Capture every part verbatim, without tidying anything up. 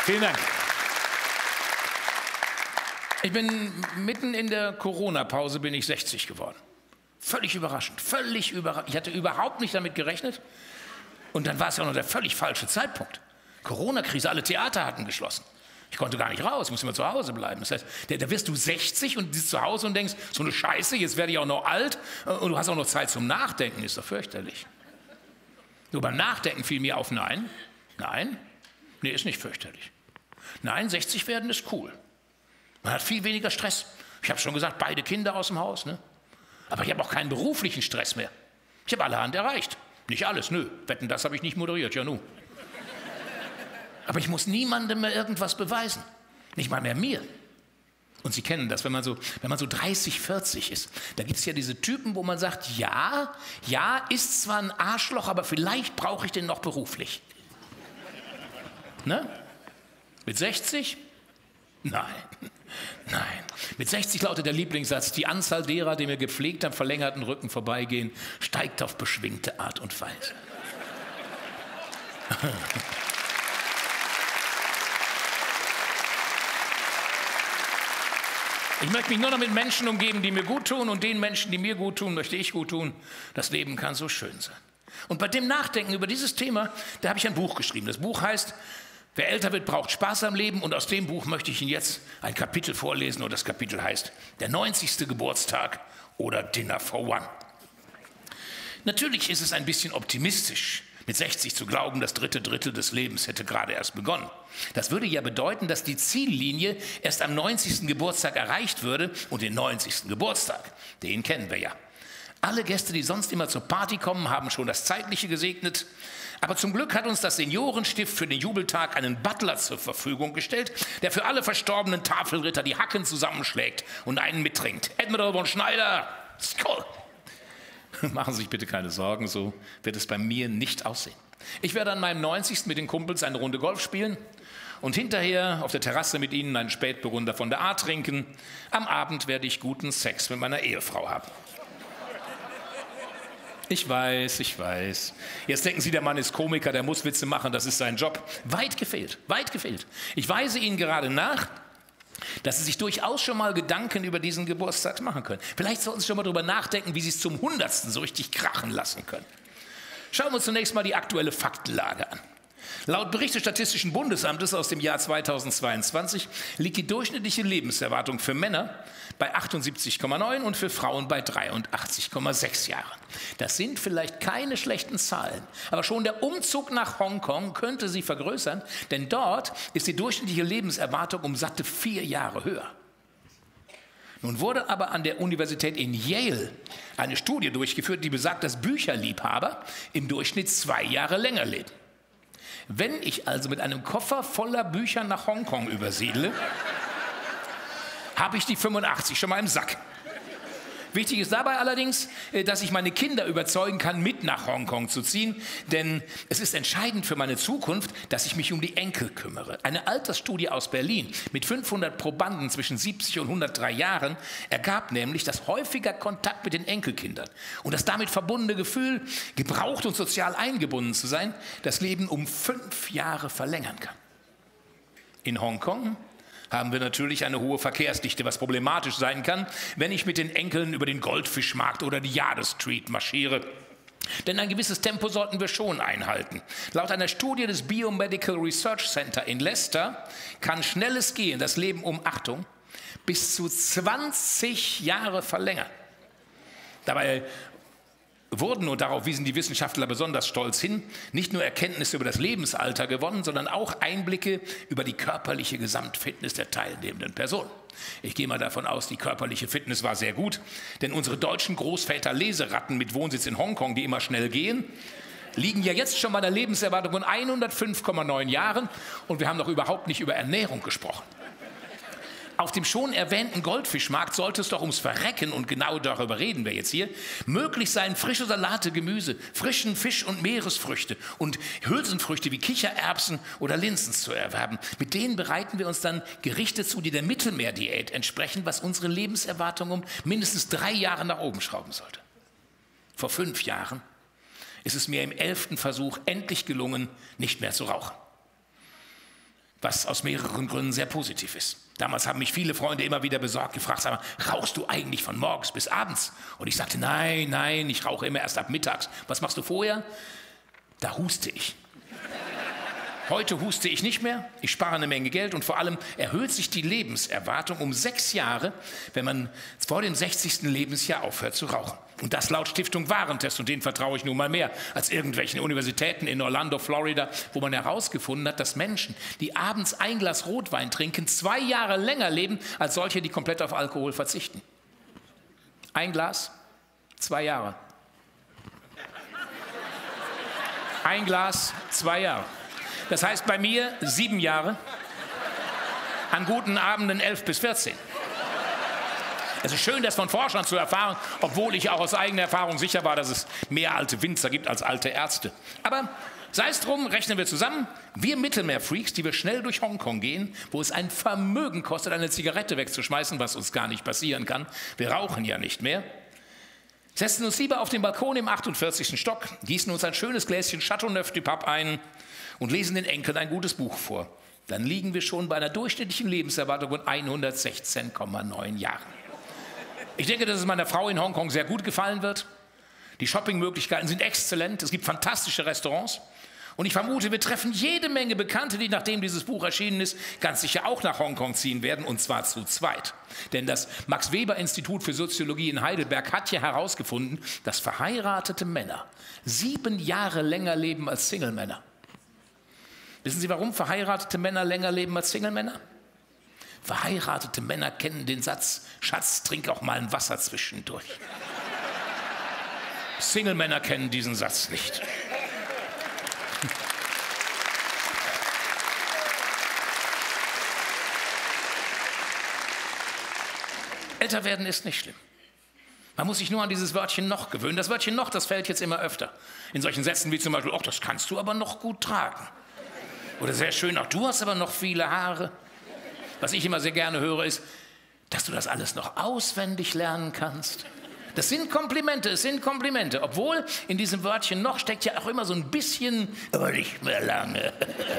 Vielen Dank. Ich bin mitten in der Corona-Pause bin ich sechzig geworden. Völlig überraschend, völlig überraschend. Ich hatte überhaupt nicht damit gerechnet. Und dann war es ja noch der völlig falsche Zeitpunkt. Corona-Krise, alle Theater hatten geschlossen. Ich konnte gar nicht raus, musste immer zu Hause bleiben. Das heißt, da, da wirst du sechzig und sitzt zu Hause und denkst, so eine Scheiße, jetzt werde ich auch noch alt und du hast auch noch Zeit zum Nachdenken, ist doch fürchterlich. Nur beim Nachdenken fiel mir auf, nein, nein, nee, ist nicht fürchterlich. Nein, sechzig werden ist cool. Man hat viel weniger Stress. Ich habe schon gesagt, beide Kinder aus dem Haus, ne? Aber ich habe auch keinen beruflichen Stress mehr. Ich habe allerhand erreicht. Nicht alles, nö. Wetten, das habe ich nicht moderiert, ja nu. Aber ich muss niemandem mehr irgendwas beweisen. Nicht mal mehr mir. Und Sie kennen das, wenn man so, wenn man so dreißig, vierzig ist. Da gibt es ja diese Typen, wo man sagt, ja, ja, ist zwar ein Arschloch, aber vielleicht brauche ich den noch beruflich. Ne? Mit sechzig? Nein, nein. Mit sechzig lautet der Lieblingssatz, die Anzahl derer, die mir gepflegt am verlängerten Rücken vorbeigehen, steigt auf beschwingte Art und Weise. Ich möchte mich nur noch mit Menschen umgeben, die mir gut tun, und den Menschen, die mir gut tun, möchte ich gut tun. Das Leben kann so schön sein. Und bei dem Nachdenken über dieses Thema, da habe ich ein Buch geschrieben. Das Buch heißt, wer älter wird, braucht Spaß am Leben. Und aus dem Buch möchte ich Ihnen jetzt ein Kapitel vorlesen. Und das Kapitel heißt, der neunzigste Geburtstag oder Dinner for One. Natürlich ist es ein bisschen optimistisch, mit sechzig zu glauben, das dritte Drittel des Lebens hätte gerade erst begonnen. Das würde ja bedeuten, dass die Ziellinie erst am neunzigsten Geburtstag erreicht würde, und den neunzigsten Geburtstag, den kennen wir ja. Alle Gäste, die sonst immer zur Party kommen, haben schon das Zeitliche gesegnet. Aber zum Glück hat uns das Seniorenstift für den Jubeltag einen Butler zur Verfügung gestellt, der für alle verstorbenen Tafelritter die Hacken zusammenschlägt und einen mittrinkt. Admiral von Schneider, Skoll! Machen Sie sich bitte keine Sorgen, so wird es bei mir nicht aussehen. Ich werde an meinem neunzigsten mit den Kumpels eine Runde Golf spielen und hinterher auf der Terrasse mit Ihnen einen Spätburgunder von der A trinken. Am Abend werde ich guten Sex mit meiner Ehefrau haben. Ich weiß, ich weiß. Jetzt denken Sie, der Mann ist Komiker, der muss Witze machen, das ist sein Job. Weit gefehlt, weit gefehlt. Ich weise Ihnen gerade nach, dass Sie sich durchaus schon mal Gedanken über diesen Geburtstag machen können. Vielleicht sollten Sie schon mal darüber nachdenken, wie Sie es zum hundertsten so richtig krachen lassen können. Schauen wir uns zunächst mal die aktuelle Faktenlage an. Laut Bericht des Statistischen Bundesamtes aus dem Jahr zweitausendzweiundzwanzig liegt die durchschnittliche Lebenserwartung für Männer bei achtundsiebzig Komma neun und für Frauen bei dreiundachtzig Komma sechs Jahren. Das sind vielleicht keine schlechten Zahlen, aber schon der Umzug nach Hongkong könnte sie vergrößern, denn dort ist die durchschnittliche Lebenserwartung um satte vier Jahre höher. Nun wurde aber an der Universität in Yale eine Studie durchgeführt, die besagt, dass Bücherliebhaber im Durchschnitt zwei Jahre länger leben. Wenn ich also mit einem Koffer voller Bücher nach Hongkong übersiedle, habe ich die fünfundachtzig schon mal im Sack. Wichtig ist dabei allerdings, dass ich meine Kinder überzeugen kann, mit nach Hongkong zu ziehen, denn es ist entscheidend für meine Zukunft, dass ich mich um die Enkel kümmere. Eine Altersstudie aus Berlin mit fünfhundert Probanden zwischen siebzig und hundertdrei Jahren ergab nämlich, dass häufiger Kontakt mit den Enkelkindern und das damit verbundene Gefühl, gebraucht und sozial eingebunden zu sein, das Leben um fünf Jahre verlängern kann. In Hongkong haben wir natürlich eine hohe Verkehrsdichte, was problematisch sein kann, wenn ich mit den Enkeln über den Goldfischmarkt oder die Jade Street marschiere. Denn ein gewisses Tempo sollten wir schon einhalten. Laut einer Studie des Biomedical Research Center in Leicester kann schnelles Gehen das Leben um, Achtung, bis zu zwanzig Jahre verlängern. Dabei wurden, und darauf wiesen die Wissenschaftler besonders stolz hin, nicht nur Erkenntnisse über das Lebensalter gewonnen, sondern auch Einblicke über die körperliche Gesamtfitness der teilnehmenden Personen. Ich gehe mal davon aus, die körperliche Fitness war sehr gut, denn unsere deutschen Großväter-Leseratten mit Wohnsitz in Hongkong, die immer schnell gehen, liegen ja jetzt schon bei einer Lebenserwartung von hundertfünf Komma neun Jahren, und wir haben noch überhaupt nicht über Ernährung gesprochen. Auf dem schon erwähnten Goldfischmarkt sollte es doch ums Verrecken, und genau darüber reden wir jetzt hier, möglich sein, frische Salate, Gemüse, frischen Fisch und Meeresfrüchte und Hülsenfrüchte wie Kichererbsen oder Linsen zu erwerben. Mit denen bereiten wir uns dann Gerichte zu, die der Mittelmeerdiät entsprechen, was unsere Lebenserwartung um mindestens drei Jahre nach oben schrauben sollte. Vor fünf Jahren ist es mir im elften Versuch endlich gelungen, nicht mehr zu rauchen. was aus mehreren Gründen sehr positiv ist. Damals haben mich viele Freunde immer wieder besorgt gefragt, sag mal, rauchst du eigentlich von morgens bis abends? Und ich sagte, nein, nein, ich rauche immer erst ab mittags. Was machst du vorher? Da huste ich. Heute huste ich nicht mehr, ich spare eine Menge Geld und vor allem erhöht sich die Lebenserwartung um sechs Jahre, wenn man vor dem sechzigsten Lebensjahr aufhört zu rauchen. Und das laut Stiftung Warentest, und denen vertraue ich nun mal mehr als irgendwelchen Universitäten in Orlando, Florida, wo man herausgefunden hat, dass Menschen, die abends ein Glas Rotwein trinken, zwei Jahre länger leben als solche, die komplett auf Alkohol verzichten. Ein Glas, zwei Jahre. Ein Glas, zwei Jahre. Das heißt bei mir sieben Jahre, an guten Abenden elf bis vierzehn. Es ist schön, das von Forschern zu erfahren, obwohl ich auch aus eigener Erfahrung sicher war, dass es mehr alte Winzer gibt als alte Ärzte. Aber sei es drum, rechnen wir zusammen. Wir Mittelmeerfreaks, die wir schnell durch Hongkong gehen, wo es ein Vermögen kostet, eine Zigarette wegzuschmeißen, was uns gar nicht passieren kann. Wir rauchen ja nicht mehr. Setzen uns lieber auf den Balkon im achtundvierzigsten Stock, gießen uns ein schönes Gläschen Chateauneuf du Pape ein und lesen den Enkeln ein gutes Buch vor. Dann liegen wir schon bei einer durchschnittlichen Lebenserwartung von hundertsechzehn Komma neun Jahren. Ich denke, dass es meiner Frau in Hongkong sehr gut gefallen wird. Die Shoppingmöglichkeiten sind exzellent, es gibt fantastische Restaurants. Und ich vermute, wir treffen jede Menge Bekannte, die, nachdem dieses Buch erschienen ist, ganz sicher auch nach Hongkong ziehen werden, und zwar zu zweit. Denn das Max-Weber-Institut für Soziologie in Heidelberg hat ja herausgefunden, dass verheiratete Männer sieben Jahre länger leben als Single-Männer. Wissen Sie, warum verheiratete Männer länger leben als Single-Männer? Verheiratete Männer kennen den Satz, Schatz, trink auch mal ein Wasser zwischendurch. Single-Männer kennen diesen Satz nicht. Älter werden ist nicht schlimm. Man muss sich nur an dieses Wörtchen noch gewöhnen. Das Wörtchen noch, das fällt jetzt immer öfter. In solchen Sätzen wie zum Beispiel, ach, das kannst du aber noch gut tragen. Oder sehr schön, ach, du hast aber noch viele Haare. Was ich immer sehr gerne höre, ist, dass du das alles noch auswendig lernen kannst. Das sind Komplimente, es sind Komplimente. Obwohl in diesem Wörtchen noch steckt ja auch immer so ein bisschen, aber nicht mehr lange.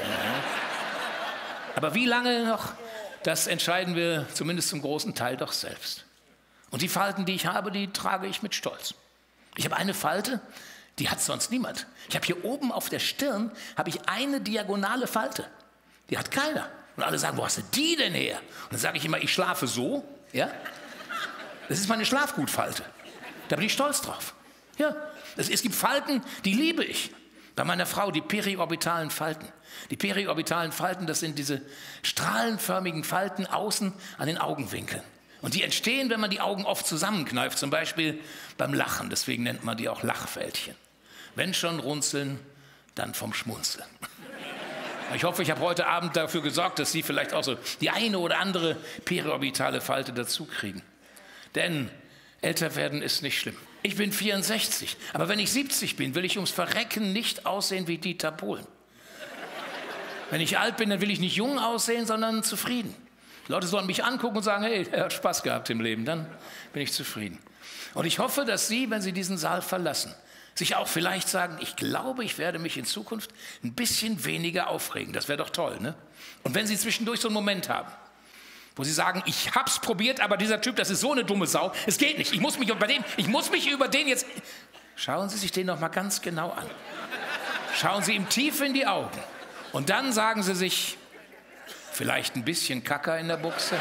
Aber wie lange noch, das entscheiden wir zumindest zum großen Teil doch selbst. Und die Falten, die ich habe, die trage ich mit Stolz. Ich habe eine Falte, die hat sonst niemand. Ich habe hier oben auf der Stirn habe ich eine diagonale Falte. Die hat keiner. Und alle sagen, wo hast du die denn her? Und dann sage ich immer, ich schlafe so. Ja? Das ist meine Schlafgutfalte. Da bin ich stolz drauf. Ja, es, es gibt Falten, die liebe ich. Bei meiner Frau die periorbitalen Falten. Die periorbitalen Falten, das sind diese strahlenförmigen Falten außen an den Augenwinkeln. Und die entstehen, wenn man die Augen oft zusammenkneift, zum Beispiel beim Lachen. Deswegen nennt man die auch Lachfältchen. Wenn schon runzeln, dann vom Schmunzeln. Ich hoffe, ich habe heute Abend dafür gesorgt, dass Sie vielleicht auch so die eine oder andere periorbitale Falte dazu kriegen. Denn älter werden ist nicht schlimm. Ich bin vierundsechzig, aber wenn ich siebzig bin, will ich ums Verrecken nicht aussehen wie Dieter Bohlen. Wenn ich alt bin, dann will ich nicht jung aussehen, sondern zufrieden. Die Leute sollen mich angucken und sagen, hey, er hat Spaß gehabt im Leben, dann bin ich zufrieden. Und ich hoffe, dass Sie, wenn Sie diesen Saal verlassen, sich auch vielleicht sagen, ich glaube, ich werde mich in Zukunft ein bisschen weniger aufregen. Das wäre doch toll, ne? Und wenn Sie zwischendurch so einen Moment haben, wo Sie sagen, ich hab's probiert, aber dieser Typ, das ist so eine dumme Sau, es geht nicht, ich muss mich über den, ich muss mich über den jetzt... Schauen Sie sich den noch mal ganz genau an. Schauen Sie ihm tief in die Augen. Und dann sagen Sie sich, vielleicht ein bisschen Kacker in der Buchse.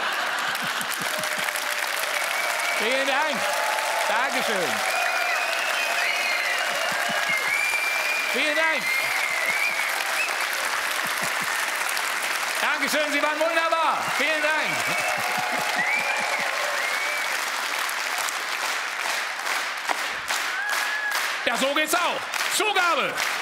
Vielen Dank. Dankeschön. Vielen Dank. Dankeschön, Sie waren wunderbar. Vielen Dank. Ja, so geht's auch. Zugabe.